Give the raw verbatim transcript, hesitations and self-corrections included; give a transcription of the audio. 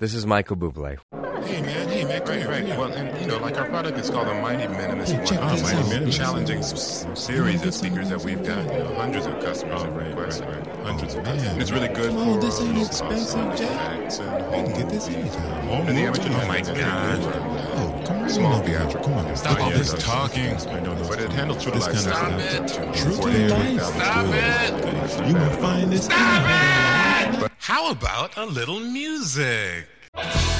This is Michael Bublé. Hey man, hey man, right, right. Well, and you know, like our product is called the Mighty Minimus. Hey, check oh, this Mighty out. Minimus. Challenging s- series of speakers that we've got. You know, hundreds of customers have requested. right, right. Hundreds Oh, of customers. man. And it's really good Come for on, this ain't low expensive, cost Jack. effects and You home can get this movies. anytime. Home and the amateur. Oh my God. Oh, come on. Small over here. theatrical. Come on. Stop Look all at this this. talking. I know, but it handles true This life kind of sound. stuff. True True to life. Stop it. You will find this. Stop it. How about a little music?